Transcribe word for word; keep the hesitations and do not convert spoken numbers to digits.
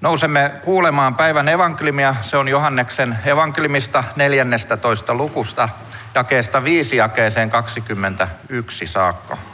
Nousemme kuulemaan päivän evankeliumia. Se on Johanneksen evankeliumista neljännestätoista lukusta, jakeesta viisi jakeeseen kaksikymmentäyksi saakka.